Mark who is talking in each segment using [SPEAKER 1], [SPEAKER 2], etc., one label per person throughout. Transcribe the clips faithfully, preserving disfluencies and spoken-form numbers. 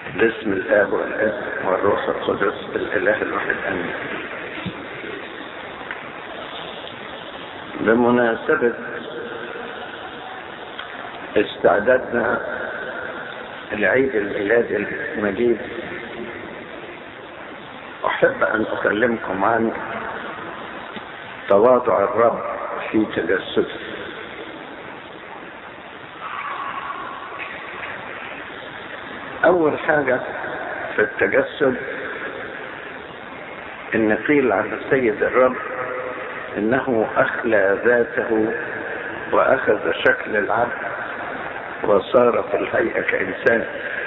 [SPEAKER 1] باسم الآب والابن والروح القدس الإله الواحد آمين. بمناسبة استعدادنا لعيد الميلاد المجيد، أحب أن أكلمكم عن تواضع الرب في تجسده. أول حاجة في التجسد إن قيل عن السيد الرب إنه أخلى ذاته وأخذ شكل العبد وصار في الهيئة كإنسان.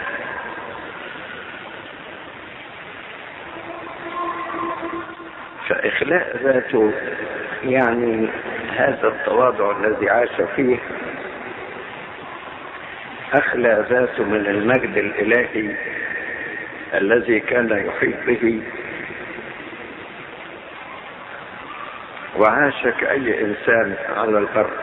[SPEAKER 1] فإخلاء ذاته يعني هذا التواضع الذي عاش فيه، أخلى ذاته من المجد الإلهي الذي كان يحيط به، وعاش كأي إنسان على الأرض.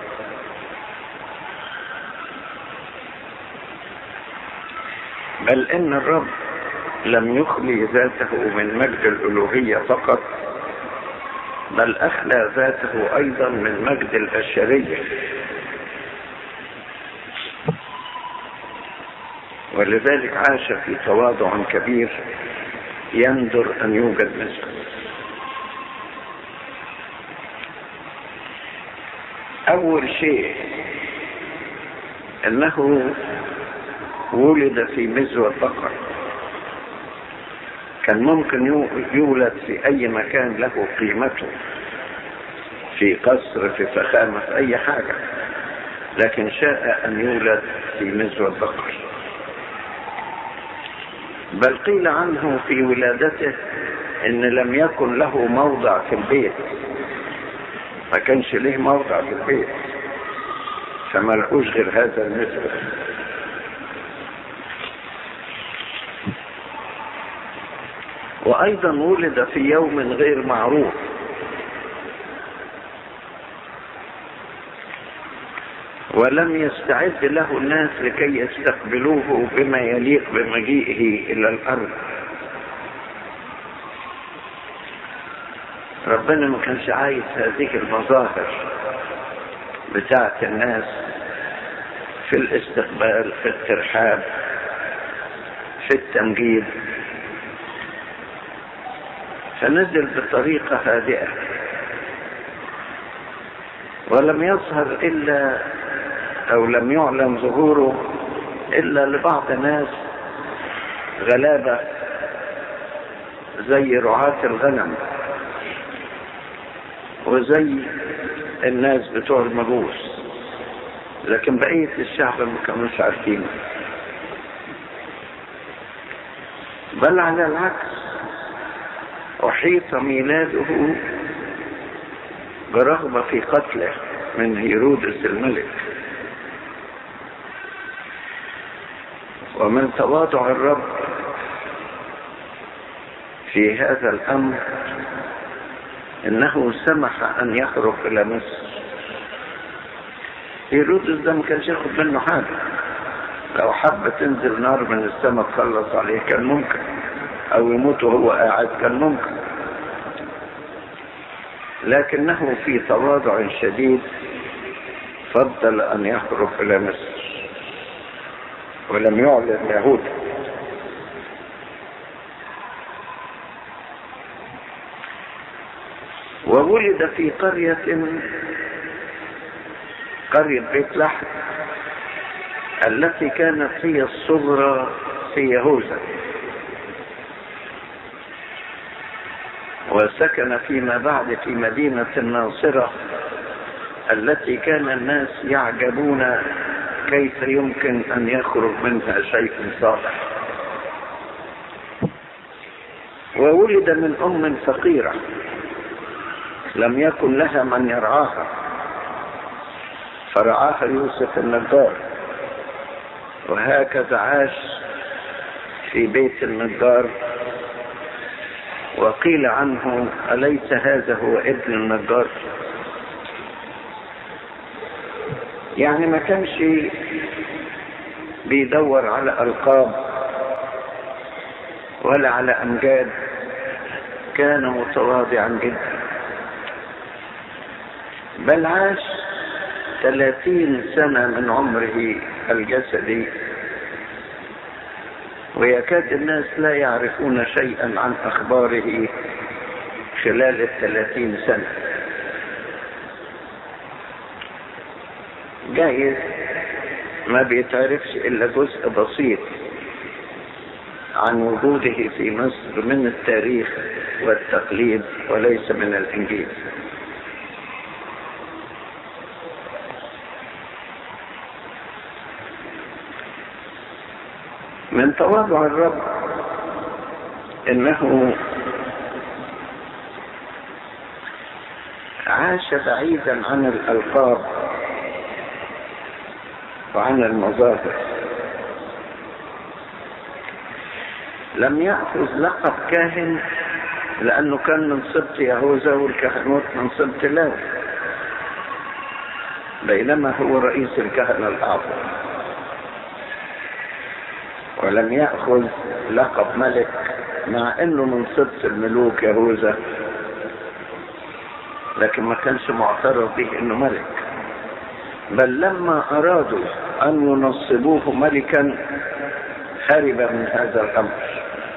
[SPEAKER 1] بل إن الرب لم يخلي ذاته من مجد الألوهية فقط، بل أخلى ذاته أيضا من مجد البشرية، ولذلك عاش في تواضع كبير يندر أن يوجد مثله. أول شيء أنه ولد في مزوة بقر. كان ممكن يولد في أي مكان له قيمته، في قصر، في فخامة، في أي حاجة، لكن شاء أن يولد في مزوة بقر. بل قيل عنه في ولادته إن لم يكن له موضع في البيت، ما كانش له موضع في البيت، فما لقوش غير هذا المزوة. وأيضا ولد في يوم غير معروف، ولم يستعد له الناس لكي يستقبلوه بما يليق بمجيئه إلى الأرض. ربنا ما كانش عايز هذه المظاهر بتاعت الناس في الاستقبال، في الترحاب، في التمجيد، فنزل بطريقة هادئة، ولم يظهر إلا أو لم يعلن ظهوره إلا لبعض ناس غلابة زي رعاة الغنم وزي الناس بتوع المجوس، لكن بقية الشعب ما كانوش عارفين. بل على العكس، أحيط ميلاده برغبة في قتله من هيرودس الملك. ومن تواضع الرب في هذا الأمر إنه سمح أن يهرب إلى مصر. هيرودس ده ما كانش ياخد منه حاجة، لو حب تنزل نار من السماء تخلص عليه كان ممكن، أو يموت وهو قاعد كان ممكن، لكنه في تواضع شديد فضل أن يهرب إلى مصر ولم يعلن يهودا. وولد في قرية قرية بيت لحم التي كانت هي الصغرى في يهوذا، وسكن فيما بعد في مدينة الناصرة التي كان الناس يعجبون كيف يمكن أن يخرج منها شيء صالح. وولد من أم فقيرة لم يكن لها من يرعاها، فرعاها يوسف النجار، وهكذا عاش في بيت النجار. وقيل عنه أليس هذا هو ابن النجار؟ يعني ما كانش بيدور على ألقاب ولا على أمجاد، كان متواضعا جدا، بل عاش ثلاثين سنة من عمره الجسدي، ويكاد الناس لا يعرفون شيئا عن أخباره خلال الثلاثين سنة. جايز ما بيتعرفش إلا جزء بسيط عن وجوده في مصر من التاريخ والتقليد وليس من الإنجيل. من تواضع الرب إنه عاش بعيدا عن الألقاب وعن المظاهر. لم يأخذ لقب كاهن لأنه كان من سبط يهوذا والكهنوت من سبط لاوي، بينما هو رئيس الكهنة الأعظم. ولم يأخذ لقب ملك مع أنه من سبط الملوك يهوذا، لكن ما كانش معترف به أنه ملك، بل لما أرادوا أن ينصبوه ملكا هرب من هذا الأمر.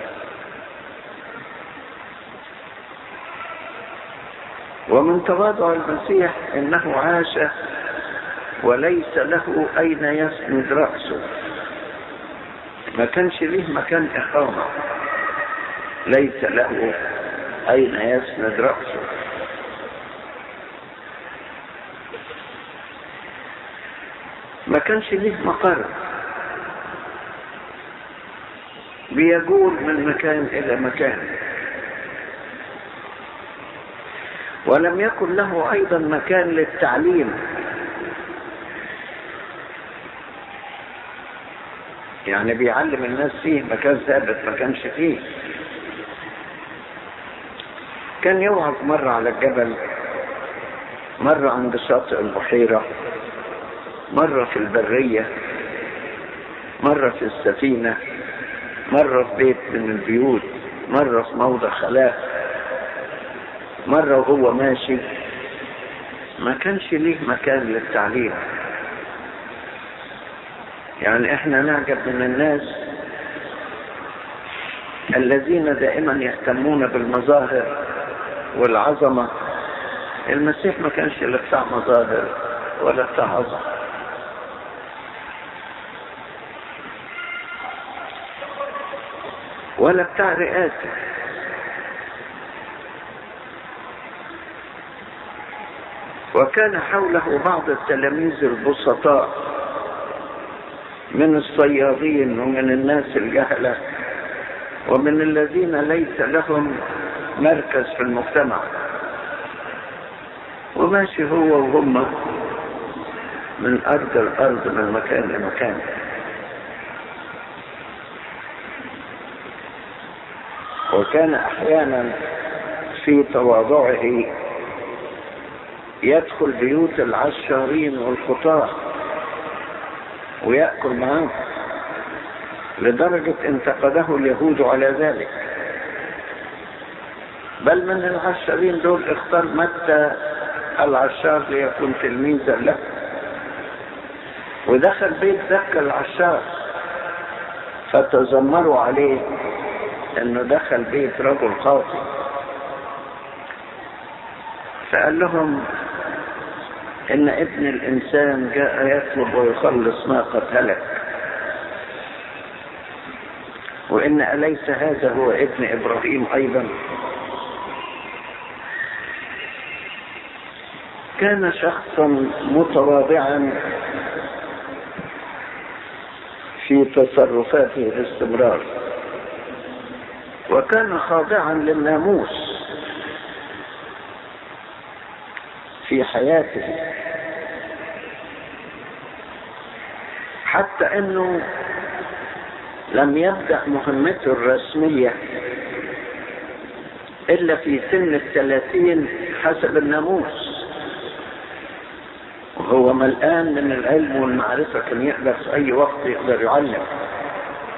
[SPEAKER 1] ومن تواضع المسيح إنه عاش وليس له أين يسند رأسه، ما كانش ليه مكان إقامة، ليس له أين يسند رأسه. ما كانش ليه مقر، بيجول من مكان إلى مكان. ولم يكن له أيضا مكان للتعليم، يعني بيعلم الناس فيه مكان ثابت ما كانش فيه. كان يوعظ مرة على الجبل، مرة عند شاطئ البحيرة، مرة في البرية، مرة في السفينة، مرة في بيت من البيوت، مرة في موضع خلاء، مرة وهو ماشي. ما كانش ليه مكان للتعليم. يعني احنا نعجب من الناس الذين دائما يهتمون بالمظاهر والعظمة. المسيح ما كانش لا بتاع مظاهر ولا بتاع عظمة. ولا بتاع رئاسة. وكان حوله بعض التلاميذ البسطاء من الصيادين ومن الناس الجهلة ومن الذين ليس لهم مركز في المجتمع، وماشي هو وهم من أرض الأرض من مكان لمكان. وكان أحيانا في تواضعه يدخل بيوت العشارين والخطاة ويأكل معهم، لدرجة انتقده اليهود على ذلك. بل من العشارين دول اختار متى العشار ليكون تلميذا له، ودخل بيت ذاك العشار فتذمروا عليه انه دخل بيت رجل خاطئ. فقال لهم ان ابن الانسان جاء يطلب ويخلص ما قد هلك، وان اليس هذا هو ابن ابراهيم ايضا. كان شخصا متواضعا في تصرفاته باستمرار، وكان خاضعا للناموس في حياته، حتى انه لم يبدأ مهمته الرسمية الا في سن الثلاثين حسب الناموس، وهو ملآن من العلم والمعرفة، كان يقدر في اي وقت يقدر يعلم.